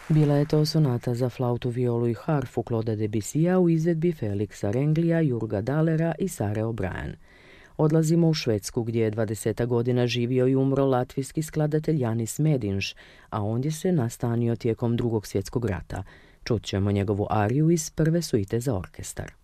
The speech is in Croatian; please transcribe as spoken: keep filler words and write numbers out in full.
Bila je to sonata za flautu, violu i harfu Clauda Debussya u izvedbi Felixa Renglija, Jurga Dahlera i Sare O'Brien. Odlazimo u Švedsku gdje je dvadeset godina živio i umro latvijski skladatelj Janis Medinš, a ondje se nastanio tijekom Drugog svjetskog rata. Čut ćemo njegovu ariju iz prve suite za orkestar.